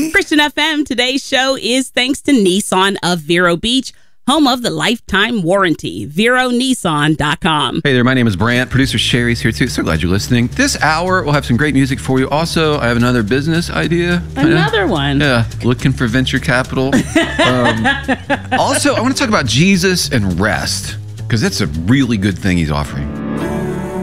everybody. Christian FM, today's show is thanks to Nissan of Vero Beach, home of the lifetime warranty. VeroNissan.com. Hey there, my name is Brant. Producer Sherry's here too. So glad you're listening. This hour, we'll have some great music for you. Also, I have another business idea. Another one. Yeah, looking for venture capital. Also, I want to talk about Jesus and rest, because that's a really good thing he's offering.